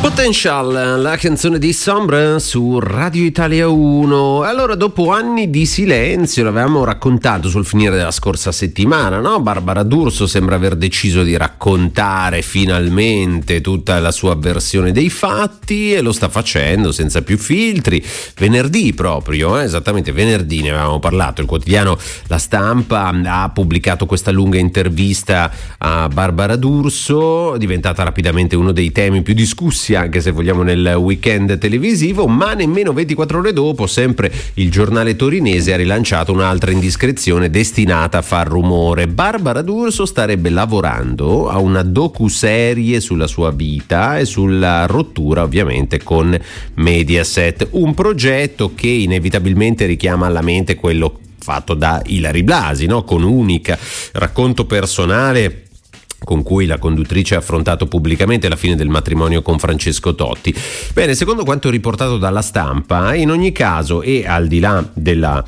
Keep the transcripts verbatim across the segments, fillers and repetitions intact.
Potential, la canzone di Sombre su Radio Italia uno. Allora, dopo anni di silenzio, l'avevamo raccontato sul finire della scorsa settimana, no? Barbara D'Urso sembra aver deciso di raccontare finalmente tutta la sua versione dei fatti, e lo sta facendo senza più filtri. Venerdì proprio, eh? esattamente venerdì ne avevamo parlato, il quotidiano La Stampa ha pubblicato questa lunga intervista a Barbara D'Urso, diventata rapidamente uno dei temi più discussi, anche se vogliamo, nel weekend televisivo. Ma nemmeno ventiquattro ore dopo, sempre il giornale torinese ha rilanciato un'altra indiscrezione destinata a far rumore. Barbara D'Urso starebbe lavorando a una docuserie sulla sua vita e sulla rottura ovviamente con Mediaset, un progetto che inevitabilmente richiama alla mente quello fatto da Ilary Blasi, no? Con Unica, racconto personale con cui la conduttrice ha affrontato pubblicamente la fine del matrimonio con Francesco Totti. Bene, secondo quanto riportato dalla Stampa, in ogni caso, e al di là della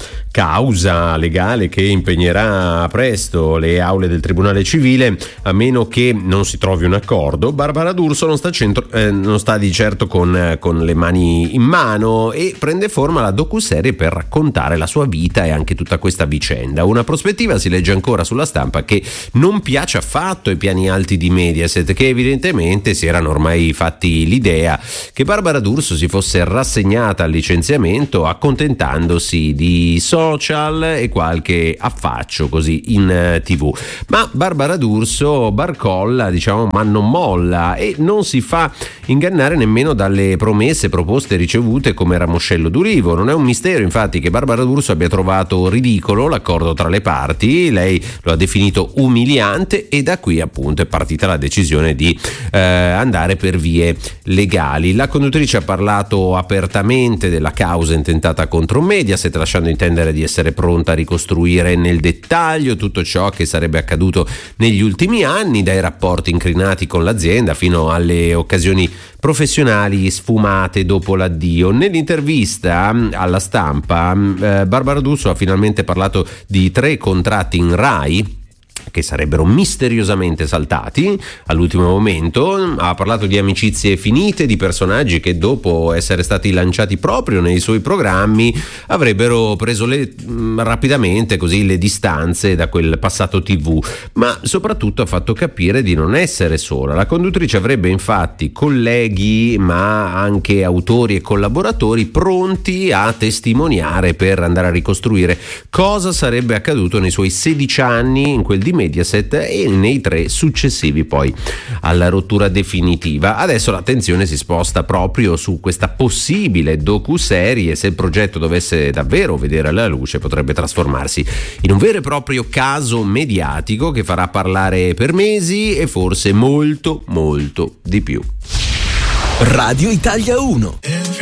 causa legale che impegnerà presto le aule del Tribunale Civile, a meno che non si trovi un accordo, Barbara D'Urso non sta, centro, eh, non sta di certo con, con le mani in mano, e prende forma la docuserie per raccontare la sua vita e anche tutta questa vicenda. Una prospettiva, si legge ancora sulla Stampa, che non piace affatto ai piani alti di Mediaset, che evidentemente si erano ormai fatti l'idea che Barbara D'Urso si fosse rassegnata al licenziamento accontentandosi di social e qualche affaccio così in tv. Ma Barbara D'Urso barcolla, diciamo, ma non molla, e non si fa ingannare nemmeno dalle promesse proposte ricevute come ramoscello d'ulivo. Non è un mistero infatti che Barbara D'Urso abbia trovato ridicolo l'accordo tra le parti, lei lo ha definito umiliante, e da qui appunto è partita la decisione di eh, andare per vie legali. La conduttrice ha parlato apertamente della causa intentata contro Mediaset, lasciando intendere di essere pronta a ricostruire nel dettaglio tutto ciò che sarebbe accaduto negli ultimi anni, dai rapporti incrinati con l'azienda fino alle occasioni professionali sfumate dopo l'addio. Nell'intervista alla Stampa, eh, Barbara D'Urso ha finalmente parlato di tre contratti in Rai che sarebbero misteriosamente saltati all'ultimo momento. Ha parlato di amicizie finite, di personaggi che dopo essere stati lanciati proprio nei suoi programmi avrebbero preso le, rapidamente così le distanze da quel passato tivù, ma soprattutto ha fatto capire di non essere sola. La conduttrice avrebbe infatti colleghi, ma anche autori e collaboratori pronti a testimoniare per andare a ricostruire cosa sarebbe accaduto nei suoi sedici anni in quel di Mediaset e nei tre successivi poi alla rottura definitiva. Adesso l'attenzione si sposta proprio su questa possibile docuserie. Se il progetto dovesse davvero vedere la luce, potrebbe trasformarsi in un vero e proprio caso mediatico che farà parlare per mesi e forse molto molto di più. Radio Italia uno.